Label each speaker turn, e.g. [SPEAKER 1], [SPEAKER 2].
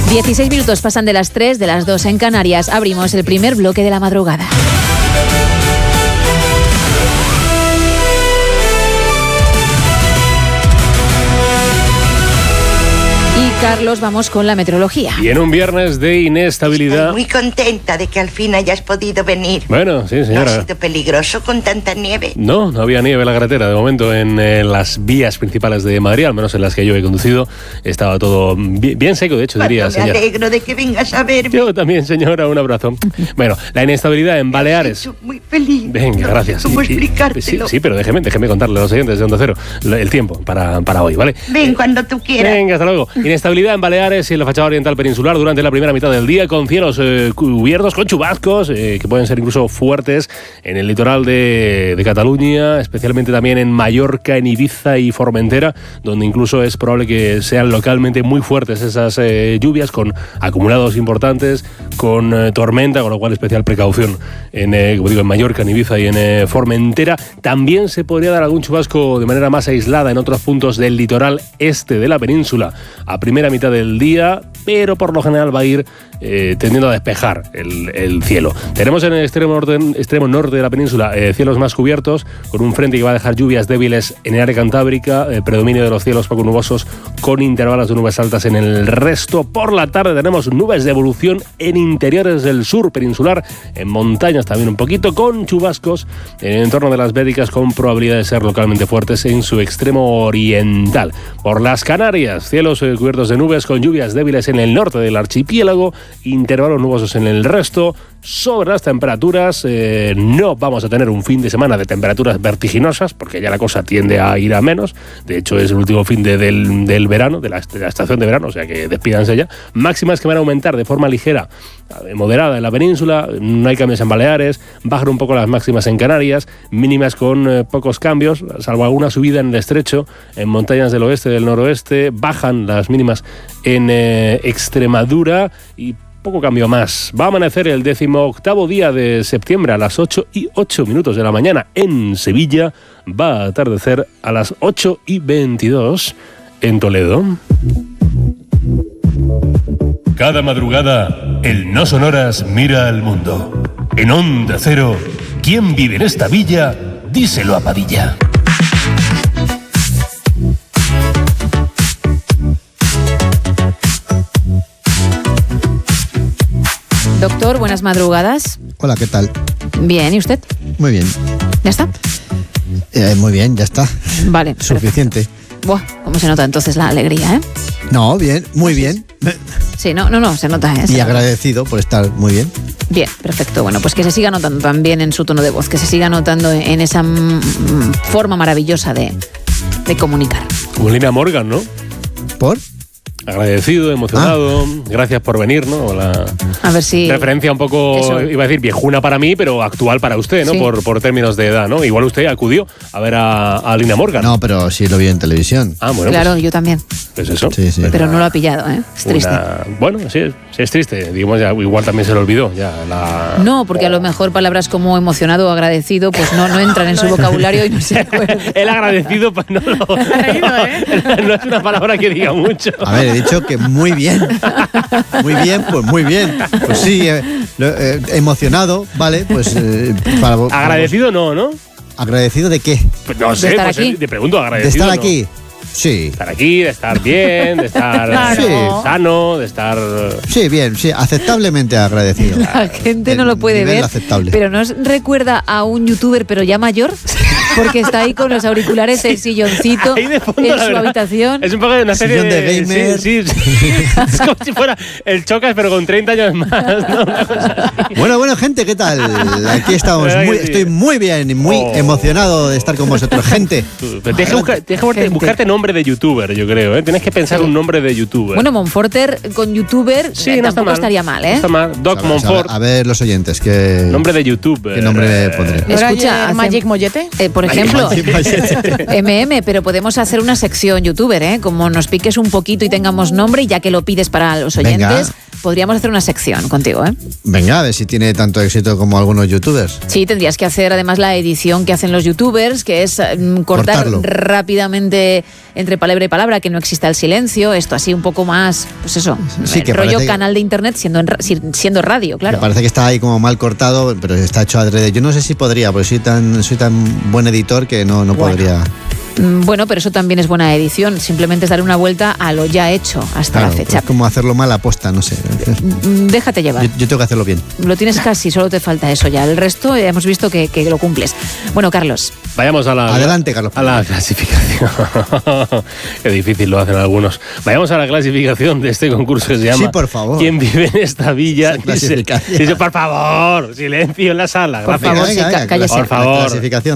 [SPEAKER 1] 16 minutos pasan de las 3, de las 2 en Canarias. Abrimos el primer bloque de la madrugada. Carlos, vamos con la meteorología.
[SPEAKER 2] Y en un viernes de inestabilidad...
[SPEAKER 3] Estoy muy contenta de que al fin hayas podido venir.
[SPEAKER 2] Bueno, sí, señora.
[SPEAKER 3] ¿No ha sido peligroso con tanta nieve?
[SPEAKER 2] No había nieve en la carretera. De momento en las vías principales de Madrid, al menos en las que yo he conducido, estaba todo bien seco, de hecho, diría, señora.
[SPEAKER 3] Me alegro de que vengas a verme.
[SPEAKER 2] Yo también, señora, un abrazo. Bueno, la inestabilidad en Baleares...
[SPEAKER 3] Me he hecho muy feliz.
[SPEAKER 2] Venga, gracias.
[SPEAKER 3] ¿Cómo explicártelo?
[SPEAKER 2] Sí, pero déjeme contarle a los oyentes de Onda Cero el tiempo para hoy, ¿vale?
[SPEAKER 3] Ven cuando tú quieras.
[SPEAKER 2] Venga, hasta luego. Inestabilidad en Baleares y en la fachada oriental peninsular durante la primera mitad del día, con cielos cubiertos, con chubascos que pueden ser incluso fuertes en el litoral de Cataluña, especialmente también en Mallorca, en Ibiza y Formentera, donde incluso es probable que sean localmente muy fuertes esas lluvias, con acumulados importantes, con tormenta, con lo cual especial precaución como digo, en Mallorca, en Ibiza y en Formentera. También se podría dar algún chubasco de manera más aislada en otros puntos del litoral este de la península a primera mitad del día, pero por lo general va a ir tendiendo a despejar el cielo. Tenemos en el extremo norte de la península cielos más cubiertos, con un frente que va a dejar lluvias débiles en el área cantábrica, predominio de los cielos poco nubosos con intervalos de nubes altas en el resto. Por la tarde tenemos nubes de evolución en interiores del sur peninsular, en montañas también un poquito, con chubascos en el entorno de las Bédicas, con probabilidad de ser localmente fuertes en su extremo oriental. Por las Canarias, cielos cubiertos de nubes con lluvias débiles en el norte del archipiélago, intervalos nubosos en el resto. Sobre las temperaturas, no vamos a tener un fin de semana de temperaturas vertiginosas, porque ya la cosa tiende a ir a menos. De hecho, es el último fin del verano, de la estación de verano, o sea que despídanse ya. Máximas que van a aumentar de forma ligera, moderada en la península, no hay cambios en Baleares, bajan un poco las máximas en Canarias, mínimas con pocos cambios, salvo alguna subida en el estrecho, en montañas del oeste y del noroeste, bajan las mínimas en Extremadura y poco cambio más. Va a amanecer el 18º día de septiembre a las 8:08 de la mañana en Sevilla. Va a atardecer a las 8:22 en Toledo.
[SPEAKER 4] Cada madrugada, el No Sonoras mira al mundo. En Onda Cero, ¿quién vive en esta villa? Díselo a Padilla.
[SPEAKER 1] Doctor, buenas madrugadas.
[SPEAKER 5] Hola, ¿qué tal?
[SPEAKER 1] Bien, ¿y usted?
[SPEAKER 5] Muy bien.
[SPEAKER 1] ¿Ya está?
[SPEAKER 5] Muy bien, ya está.
[SPEAKER 1] Vale.
[SPEAKER 5] Suficiente.
[SPEAKER 1] Buah, ¿cómo se nota entonces la alegría, eh?
[SPEAKER 5] No, bien, muy bien.
[SPEAKER 1] Sí, no, se nota, ¿eh?
[SPEAKER 5] Y agradecido por estar muy bien.
[SPEAKER 1] Bien, perfecto. Bueno, pues que se siga notando también en su tono de voz, que se siga notando en esa forma maravillosa de comunicar.
[SPEAKER 2] Como Lina Morgan, ¿no?
[SPEAKER 5] ¿Por?
[SPEAKER 2] Agradecido, emocionado, gracias por venir, ¿no?
[SPEAKER 1] A ver si...
[SPEAKER 2] Referencia un poco,
[SPEAKER 1] eso.
[SPEAKER 2] Iba a decir viejuna para mí, pero actual para usted, ¿no?
[SPEAKER 1] Sí.
[SPEAKER 2] Por términos de edad, ¿no? Igual usted acudió a ver a Lina Morgan.
[SPEAKER 5] No, pero sí lo vi en televisión.
[SPEAKER 2] Ah, bueno.
[SPEAKER 1] Claro, yo también.
[SPEAKER 2] Pues eso.
[SPEAKER 5] Sí, sí.
[SPEAKER 1] Pero no lo ha pillado, ¿eh? Es triste.
[SPEAKER 2] Bueno, sí es triste. Digamos, ya, igual también se le olvidó.
[SPEAKER 1] No, porque a lo mejor palabras como emocionado o agradecido pues no entran en su vocabulario y no se acuerda.
[SPEAKER 2] El agradecido, pues no no es una palabra que diga mucho.
[SPEAKER 5] A ver, he dicho que muy bien. Muy bien, pues muy bien. Pues sí, emocionado, vale, pues...
[SPEAKER 2] Agradecido no.
[SPEAKER 5] ¿Agradecido de qué?
[SPEAKER 2] Pues no sé,
[SPEAKER 1] estar
[SPEAKER 2] pues
[SPEAKER 1] aquí.
[SPEAKER 2] te pregunto,
[SPEAKER 5] ¿De
[SPEAKER 2] agradecido.
[SPEAKER 5] estar
[SPEAKER 2] ¿no?
[SPEAKER 5] aquí? Sí.
[SPEAKER 2] De estar aquí, de estar bien, de estar
[SPEAKER 5] Claro.
[SPEAKER 2] sano, de estar...
[SPEAKER 5] Sí, bien, sí, aceptablemente agradecido.
[SPEAKER 1] La gente no lo puede
[SPEAKER 5] Nivel
[SPEAKER 1] ver,
[SPEAKER 5] aceptable.
[SPEAKER 1] pero ¿no os recuerda a un youtuber pero ya mayor? Porque está ahí con los auriculares, el silloncito
[SPEAKER 2] Ahí de fondo,
[SPEAKER 1] en
[SPEAKER 2] la
[SPEAKER 1] su
[SPEAKER 2] verdad.
[SPEAKER 1] habitación.
[SPEAKER 2] Es un poco de una serie
[SPEAKER 5] Sillón de gamer.
[SPEAKER 2] Sí. Es como si fuera el Chocas, pero con 30 años más, ¿no? Una cosa así.
[SPEAKER 5] Bueno, gente, ¿qué tal? Aquí estamos.
[SPEAKER 2] ¿Verdad que sí?
[SPEAKER 5] Estoy muy bien y muy emocionado de estar con vosotros. Gente.
[SPEAKER 2] Pero tienes que buscarte nombre de youtuber, yo creo, ¿eh? Tienes que pensar un nombre de youtuber.
[SPEAKER 1] Bueno, Monforter con youtuber
[SPEAKER 2] sí, no está
[SPEAKER 1] tampoco
[SPEAKER 2] mal.
[SPEAKER 1] estaría mal, ¿eh?
[SPEAKER 2] No está mal. Doc Monfort.
[SPEAKER 5] A ver los oyentes, ¿qué
[SPEAKER 2] Nombre de youtuber.
[SPEAKER 5] ¿Qué nombre pondré?
[SPEAKER 1] Escucha,
[SPEAKER 6] Magic Mollete.
[SPEAKER 1] por ejemplo, podemos hacer una sección youtuber, ¿eh? Como nos piques un poquito y tengamos nombre, y ya que lo pides para los oyentes, podríamos hacer una sección contigo, ¿eh?
[SPEAKER 5] Venga, a ver si tiene tanto éxito como algunos youtubers.
[SPEAKER 1] Sí, tendrías que hacer además la edición que hacen los youtubers, que es cortarlo rápidamente entre palabra y palabra, que no exista el silencio, esto así un poco más, pues eso,
[SPEAKER 5] Sí, que
[SPEAKER 1] rollo
[SPEAKER 5] parece
[SPEAKER 1] canal de internet siendo radio, claro.
[SPEAKER 5] Me parece que está ahí como mal cortado, pero está hecho adrede. Yo no sé si podría, porque soy tan buen editor que no podría.
[SPEAKER 1] Bueno, pero eso también es buena edición. Simplemente es darle una vuelta a lo ya hecho hasta la fecha.
[SPEAKER 5] Es como hacerlo mal aposta, no sé.
[SPEAKER 1] Déjate llevar.
[SPEAKER 5] Yo tengo que hacerlo bien.
[SPEAKER 1] Lo tienes casi, solo te falta eso ya. El resto ya hemos visto que lo cumples. Bueno, Carlos.
[SPEAKER 2] Vayamos a la...
[SPEAKER 5] Adelante, Carlos.
[SPEAKER 2] A la clasificación. Qué difícil lo hacen algunos. Vayamos a la clasificación de este concurso que se llama...
[SPEAKER 5] Sí, por favor.
[SPEAKER 2] ¿Quién vive en esta villa?
[SPEAKER 5] Esa clasificación.
[SPEAKER 2] Dice, por favor, silencio en la sala.
[SPEAKER 1] Por
[SPEAKER 2] Gracias.
[SPEAKER 1] favor, sí, cállese.
[SPEAKER 2] Por favor.
[SPEAKER 5] La clasificación.